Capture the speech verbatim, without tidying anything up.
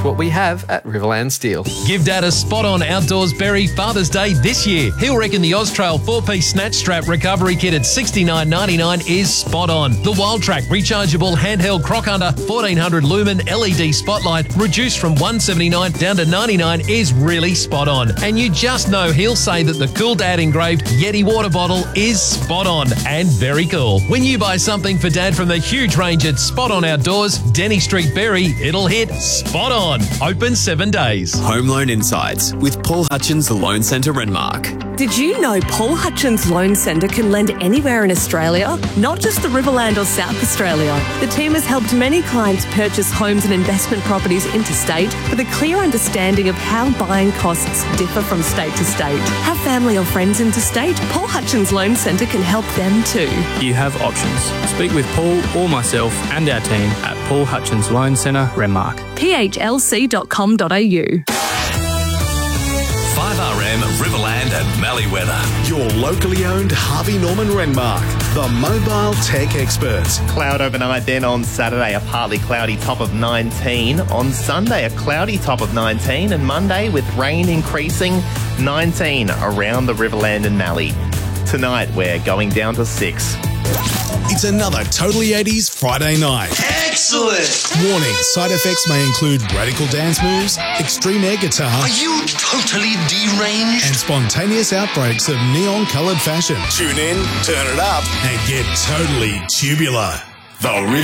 what we have at Riverland Steel. Give Dad a spot-on Outdoors Berry Father's Day this year. He'll reckon the Austrail four-piece snatch strap recovery kit at sixty-nine ninety-nine is spot on. The Wild Track rechargeable handheld croc hunter fourteen hundred lumen L E D spotlight reduced from one seventy-nine down to ninety-nine is really spot on. And you just know he'll say that the Cool Dad engraved Yeti water bottle is spot on and very cool. When you buy something for Dad from the huge range at Spot On Outdoors, Denny Street, Berry, it'll hit spot on. Open seven days. Home Loan Insights with Paul Hutchins Loan Centre Renmark. Did you know Paul Hutchins Loan Centre can lend anywhere in Australia? Not just the Riverland or South Australia. The team has helped many clients purchase homes and investment properties interstate with a clear understanding of how buying costs differ from state to state. Have family or friends interstate? Paul Hutchins Loan Centre can help them too. You have options. Speak with Paul or myself and our team at Paul Hutchins Loan Centre Renmark. p h l c dot com dot a u. five R M Riverland and Malleeweather. Your locally owned Harvey Norman Renmark, the mobile tech experts. Cloud overnight, then on Saturday a partly cloudy top of nineteen. On Sunday a cloudy top of nineteen, and Monday with rain increasing nineteen around the Riverland and Mallee. Tonight we're going down to six. It's another Totally eighties Friday night. Excellent! Warning, side effects may include radical dance moves, extreme air guitar, Are you totally deranged? and spontaneous outbreaks of neon-coloured fashion. Tune in, turn it up, and get totally tubular. The